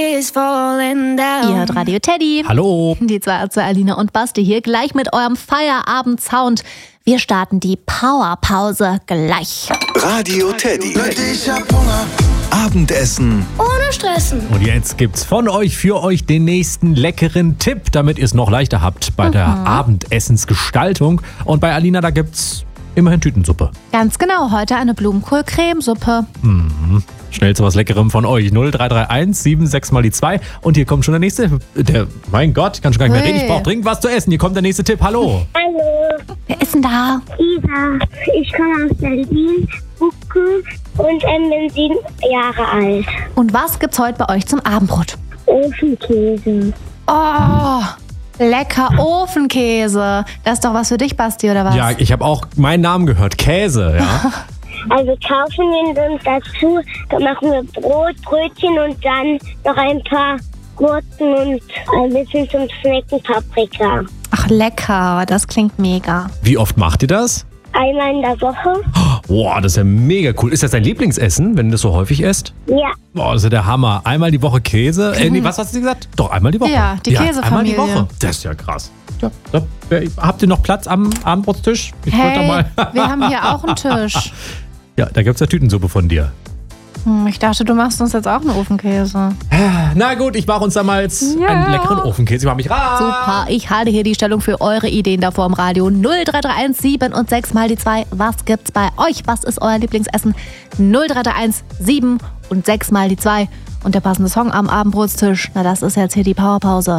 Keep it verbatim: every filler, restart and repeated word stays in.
Ihr hört Radio Teddy. Hallo. Die zwei zu Alina und Basti hier gleich mit eurem Feierabend-Sound. Wir starten die Powerpause gleich. Radio Teddy. Ich hab Hunger. Abendessen ohne Stressen. Und jetzt gibt's von euch für euch den nächsten leckeren Tipp, damit ihr es noch leichter habt bei mhm. der Abendessensgestaltung. Und bei Alina, da gibt's immerhin Tütensuppe. Ganz genau, heute eine Blumenkohl-Cremesuppe. Mhm. Schnell zu was Leckerem von euch. null drei drei eins sieben sechs mal die zwei. Und hier kommt schon der nächste. Der, mein Gott, kann schon gar nicht mehr hey. reden. Ich brauche dringend was zu essen. Hier kommt der nächste Tipp. Hallo. Hallo. Wer ist denn da? Isa. Ich komme aus Berlin, Bucken und ähm, bin sieben Jahre alt. Und was gibt's heute bei euch zum Abendbrot? Ofenkäse. Oh, lecker Ofenkäse. Das ist doch was für dich, Basti, oder was? Ja, ich habe auch meinen Namen gehört. Käse, ja. Also kaufen wir uns dazu, dann machen wir Brot, Brötchen und dann noch ein paar Gurken und ein bisschen zum Snacken Paprika. Ach, lecker. Das klingt mega. Wie oft macht ihr das? Einmal in der Woche. Boah, das ist ja mega cool. Ist das dein Lieblingsessen, wenn du das so häufig isst? Ja. Boah, das ist ja der Hammer. Einmal die Woche Käse. Äh, nee, was hast du gesagt? Doch, einmal die Woche. Ja, die Käsefamilie. Einmal die Woche. Das ist ja krass. Ja, ja. Habt ihr noch Platz am Abendbrotstisch? Ich hey, da mal. Wir haben hier auch einen Tisch. Ja, da gibt's ja Tütensuppe von dir. Hm, ich dachte, du machst uns jetzt auch einen Ofenkäse. Na gut, ich mache uns damals ja. einen leckeren Ofenkäse. Ich mach mich ran. Super, ich halte hier die Stellung für eure Ideen davor im Radio. null drei drei eins sieben und sechs mal die zwei. Was gibt's bei euch? Was ist euer Lieblingsessen? null drei drei eins sieben und sechs mal die zwei. Und der passende Song am Abendbrotstisch, na das ist jetzt hier die Powerpause.